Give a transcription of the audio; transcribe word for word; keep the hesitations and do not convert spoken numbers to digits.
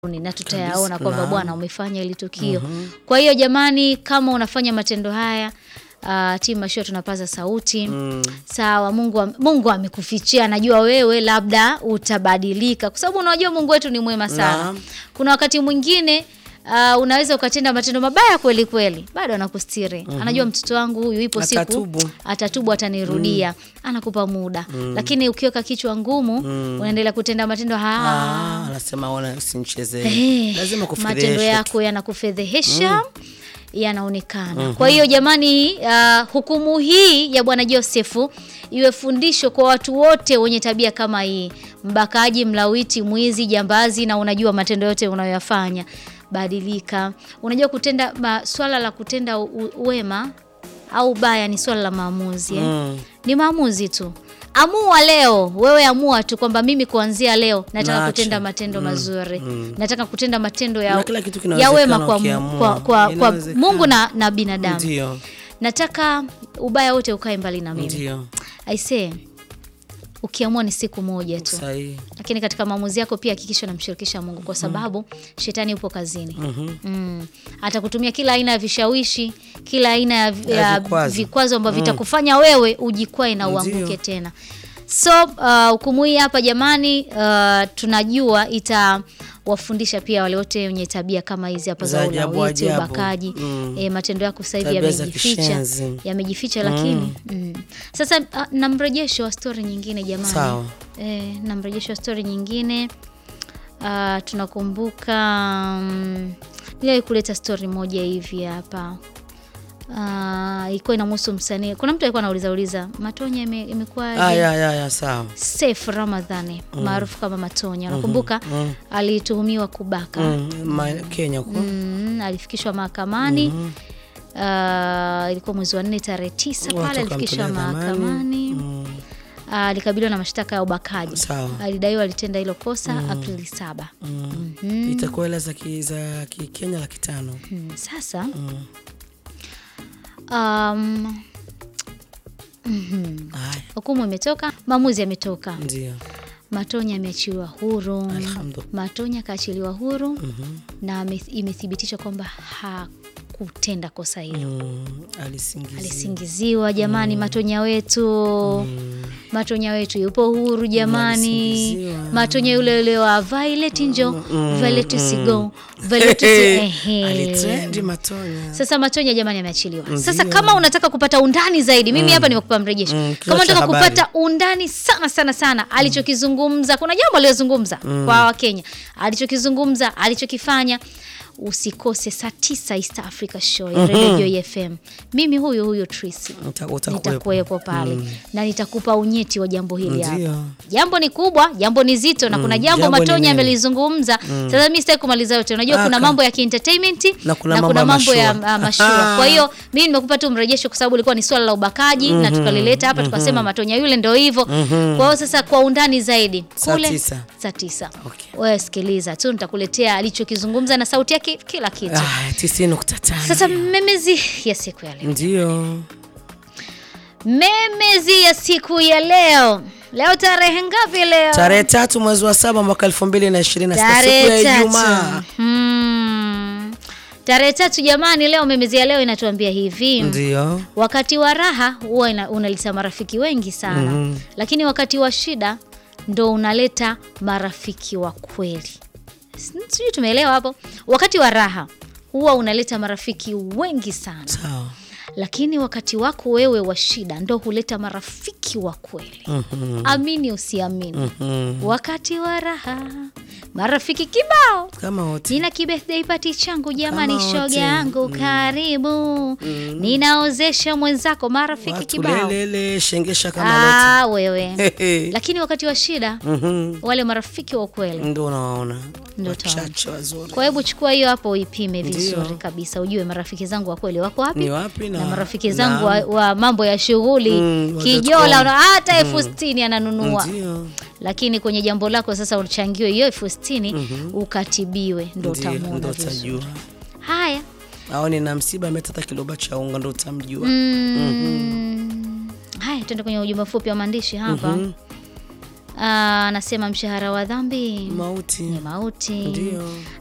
na tutayaona kwamba bwana umefanya ile tukio. Mm -hmm. Kwa hiyo jamani, kama unafanya matendo haya, uh, timu Mashua tunapaza sauti. Mm. Sawa, Mungu Mungu amekufichia, anajua wewe labda utabadilika kwa sababu unajua Mungu wetu ni mwema sana. Na kuna wakati mwingine Uh, unaweza ukatenda matendo mabaya kweli kweli, bado anakustiri. Mm -hmm. Anajua mtoto wangu huyu ipo siku atatubu, atatubu atanirudia. Mm. Anakupa muda. Mm. Lakini ukiweka kichwa ngumu, mm. unaendelea kutenda matendo haya. Ah, anasema wana usinichezee. Hey, lazima kufedhehesha. Matendo yako yanakufedhehesha. Mm. Yanaonekana. Mm -hmm. Kwa hiyo jamani, uh, hukumu hii ya Bwana Josefu iwe fundisho kwa watu wote wenye tabia kama hii. Mbakaji, mlawiti, mwizi, jambazi, na unajua matendo yote unayoyafanya. Badilika. Unajua kutenda ma, swala la kutenda uwema au baya ni swala la maamuzi. Eh? Mm. Ni maamuzi tu. Amua leo, wewe amua tu kwamba mimi kuanzia leo nataka Nacho. kutenda matendo mm. mazuri. Mm. Nataka kutenda matendo ya ya wema kwa kwa, kwa, kwa Mungu na, na binadamu. Ndiyo. Nataka ubaya wote ukae mbali na mimi. Ndiyo. I say ukiamua ni siku moja tu. Sahi. Lakini katika maamuzi yako pia hakikisha unamshirikisha Mungu kwa sababu mm. shetani yupo kazini. Mm-hmm. Mm. Atakutumia kila aina ya vishawishi, kila aina ya, ya vikwazo ambavyo mm. vitakufanya wewe ujikwae na uanguke tena. So hukumu uh, hii hapa jamani, uh, tunajua itawafundisha pia wale wote wenye tabia kama hizi hapa za ulawiti, ubakaji. Mm. E, matendo yako sasa hivi yamejificha, yamejificha mm. lakini mm. Sasa uh, na mrejesho wa story nyingine jamani. Sawa. Eh, na mrejesho wa story nyingine uh, tunakumbuka um, niliwahi kuleta story moja hivi hapa. Ah, uh, ilikuwa inamhusu msanii. Kuna mtu alikuwa anauliza uliza, Matonya imekuwa Ah ya ya ya sawa. Seif Ramadhani, mm. maarufu kama Matonya. Nakumbuka mm -hmm. mm. alituhumiwa kubaka. Mm, Kenya huko. Mm, alifikishwa mahakamani. Mm -hmm. uh, ilikuwa mwezi wa nne tarehe tisa pale alifikishwa mahakamani. Mm. Uh, alikabiliwa na mashtaka ya ubakaji. Sawa. Alidaiwa alitenda hilo kosa mm. Aprili saba. Mm. Mm -hmm. Itakuwa hela za za Kenya laki tano. Mm. Sasa mm. Um, mm-hmm. Hukumu imetoka, maamuzi yametoka. Ndio. Matonya ameachiliwa huru. Matonya kaachiliwa huru. Mm-hmm. Na imethibitishwa kwamba hakutenda kosa hilo. Mm, alisingiziwa. Alisingiziwa jamani. Mm. Matonya wetu. Mm. Matonya wetu yupo huru jamani. Matonya yule yule wa Violet njo, mm, Violet usigo, Violet ehe. Alitrendi Matonya. Sasa Matonya jamani ameachiliwa. Sasa kama unataka kupata undani zaidi, mimi hapa mm. nimekupa mrejesho. Mm, kama unataka kupata undani sana sana sana alichokizungumza, kuna jambo aliyozungumza mm. kwa Wakenya. Alichokizungumza, alichokifanya, usikose saa tisa East Africa Show mm -hmm. Radio Joy F M. Mimi huyo huyo Tracy nitakuwepo pale mm. na nitakupa unyeti wa jambo hili hapa. Jambo ni kubwa, jambo ni zito na mm. kuna jambo, jambo Matonya amelizungumza. Mm. Sasa mimi sitaki kumaliza yote. Unajua Aka. kuna mambo ya entertainment na kuna, na kuna mambo ya uh, mashua. Kwa hiyo mimi nimekupa tu mrejesho kwa sababu ilikuwa ni swala la ubakaji mm -hmm. na tukalileta hapa tukasema mm -hmm. Matonya yule ndio hivyo. Mm -hmm. Kwa hiyo sasa kwa undani zaidi kule saa tisa. Okay. Wewe sikiliza tu nitakuletea alichokizungumza na sauti yake kila kitu. Ah, tisini nukta tano. Sasa memezi ya siku ya leo. Ndio. Memezi ya siku ya leo. Leo tarehe ngapi leo? Tarehe tatu mwezi wa saba mwaka elfu mbili na ishirini na sita, siku ya Ijumaa. Hmm. Tarehe tatu jamani, leo memezi ya leo inatuambia hivi. Ndio. Wakati wa raha huwa unaleta marafiki wengi sana. Mm -hmm. Lakini wakati wa shida ndo unaleta marafiki wa kweli. Sijui tumeelewa hapo. Wakati wa raha huwa unaleta marafiki wengi sana. Sawa. Lakini wakati wako wewe wa shida ndo huleta marafiki wa kweli. Mm -hmm. Amini usiamini. Mm -hmm. Wakati wa raha marafiki kibao kama wote. Nina kibirthday party changu jamani, shoga yangu mm. karibu. Mm. Ninaozesha mwenzako, marafiki watu kibao. Lelele shengesha kama ah, wote. Wewe. Lakini wakati wa shida mm -hmm. wale marafiki wa kweli ndio unaona. Ndio wazuri. Kwa hebu chukua hiyo hapo uipime vizuri kabisa, ujue marafiki zangu wa kweli wako wapi? Ni wapi na, na marafiki zangu wa, wa mambo ya shughuli mm, kijola hata elfu mm. sitini ananunua. Ndio. Lakini kwenye jambo lako sasa uchangiwe hiyo elfu sitini mm -hmm. ukatibiwe ndo utamuona vizuri. Haya. Aone na msiba ametata kiloba cha unga ndo utamjua. Mm. Mm -hmm. Haya, twende kwenye ujumbe mfupi wa maandishi hapa. Mm -hmm. Ah, anasema mshahara wa dhambi Mauti. ni mauti. Ndio.